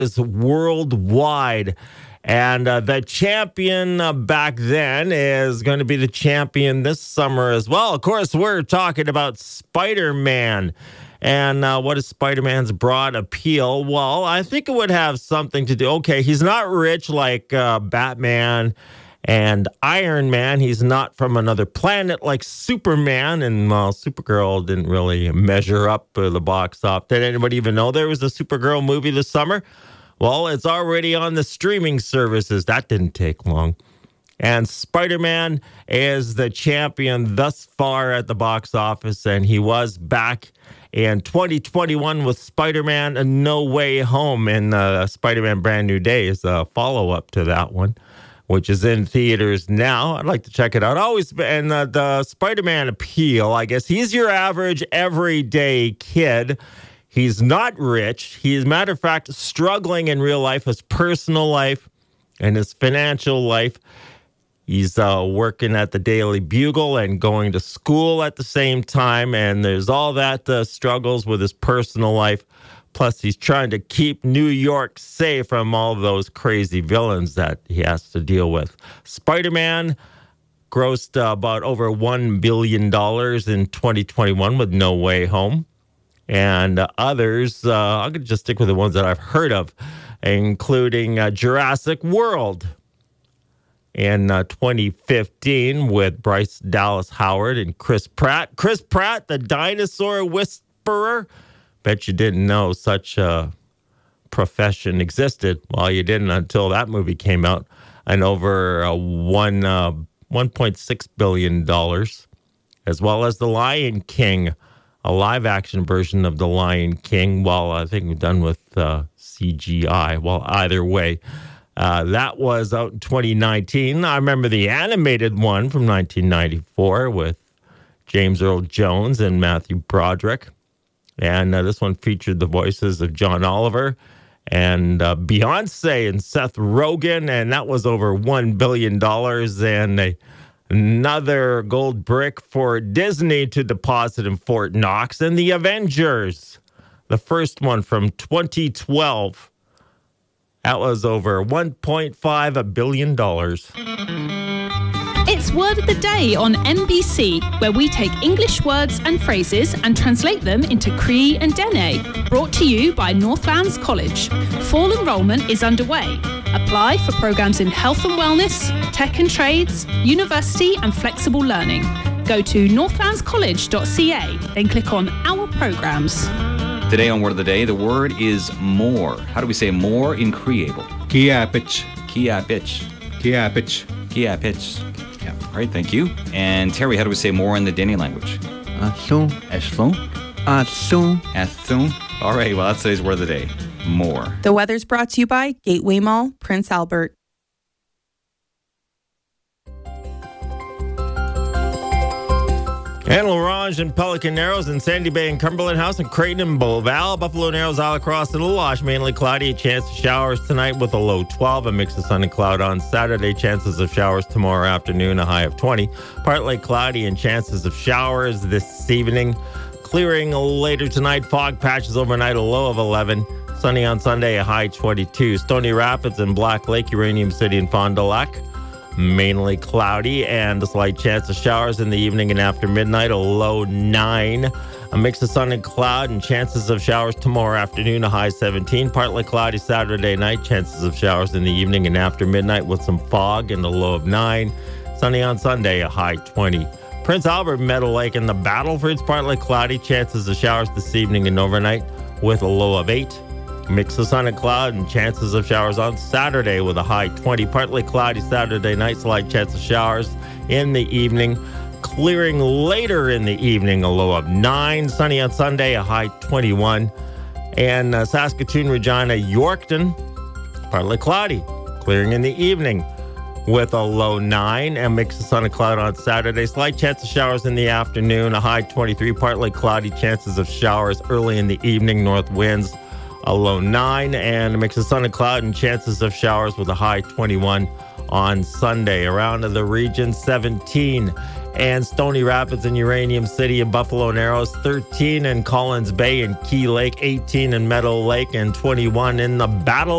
is worldwide. And the champion back then is going to be the champion this summer as well. Of course, we're talking about Spider-Man. And what is Spider-Man's broad appeal? Well, I think it would have something to do. Okay, he's not rich like Batman and Iron Man. He's not from another planet like Superman. And, well, Supergirl didn't really measure up the box office. Did anybody even know there was a Supergirl movie this summer? Well, it's already on the streaming services. That didn't take long. And Spider-Man is the champion thus far at the box office, and he was back in 2021 with Spider-Man No Way Home, and Spider-Man Brand New Day is a follow-up to that one, which is in theaters now. I'd like to check it out. And the Spider-Man appeal, I guess, he's your average everyday kid. He's not rich. He's, matter of fact, struggling in real life, his personal life and his financial life. He's working at the Daily Bugle and going to school at the same time. And there's all that struggles with his personal life. Plus, he's trying to keep New York safe from all those crazy villains that he has to deal with. Spider-Man grossed about over $1 billion in 2021 with No Way Home. And others, I'm going to just stick with the ones that I've heard of, including Jurassic World in 2015 with Bryce Dallas Howard and Chris Pratt. Chris Pratt, the dinosaur whisperer. Bet you didn't know such a profession existed. Well, you didn't until that movie came out. And over $1.6 billion, as well as The Lion King, a live-action version of The Lion King. Well, I think we're done with CGI. Well, either way, that was out in 2019. I remember the animated one from 1994 with James Earl Jones and Matthew Broderick. And this one featured the voices of John Oliver and Beyonce and Seth Rogen, and that was over $1 billion. And another gold brick for Disney to deposit in Fort Knox. And The Avengers, the first one from 2012. That was over $1.5 billion. It's Word of the Day on NBC, where we take English words and phrases and translate them into Cree and Dene. Brought to you by Northlands College. Fall enrolment is underway. Apply for programs in health and wellness, tech and trades, university and flexible learning. Go to northlandscollege.ca, then click on Our Programs. Today on Word of the Day, the word is more. How do we say more in Creable? Kiapich. Kiapich. Kiapich. Kiapich. Yeah. All right, thank you. And Terry, how do we say more in the Dene language? Asun. Eshfon? Asun. Athun. All right, well, that's today's Word of the Day. More. The weather's brought to you by Gateway Mall, Prince Albert. And L'Orange and Pelican Narrows and Sandy Bay and Cumberland House and Creighton and Beauval. Buffalo Narrows, all across and Lawash. Mainly cloudy. A chance of showers tonight with a low 12. A mix of sun and cloud on Saturday. Chances of showers tomorrow afternoon. A high of 20. Partly cloudy and chances of showers this evening. Clearing later tonight. Fog patches overnight. A low of 11. Sunny on Sunday. A high 22. Stony Rapids and Black Lake, Uranium City and Fond du Lac. Mainly cloudy and a slight chance of showers in the evening and after midnight, a low 9. A mix of sun and cloud and chances of showers tomorrow afternoon, a high 17. Partly cloudy Saturday night, chances of showers in the evening and after midnight with some fog and a low of 9. Sunny on Sunday, a high 20. Prince Albert, Meadow Lake and the Battlefords, partly cloudy, chances of showers this evening and overnight with a low of 8. Mix of sun and cloud and chances of showers on Saturday with a high 20. Partly cloudy Saturday night, slight chance of showers in the evening. Clearing later in the evening, a low of 9. Sunny on Sunday, a high 21. And Saskatoon, Regina, Yorkton, partly cloudy. Clearing in the evening with a low 9. And mix of sun and cloud on Saturday. Slight chance of showers in the afternoon, a high 23. Partly cloudy, chances of showers early in the evening. North winds, a low 9, and a mix of sun and cloud and chances of showers with a high 21 on Sunday. Around the region, 17 and Stony Rapids and Uranium City and Buffalo Narrows, 13 in Collins Bay and Key Lake, 18 in Meadow Lake, and 21 in the Battle